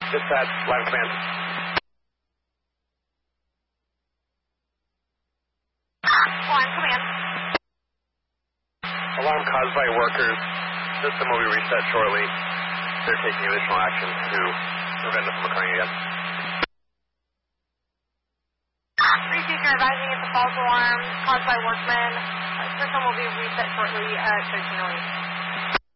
Dispatch, line command. Line command. Alarm caused by workers. System will be reset shortly. They're taking additional action to prevent it from occurring again. Reseeker advising it's a false alarm caused by workmen. System will be reset shortly. 1308.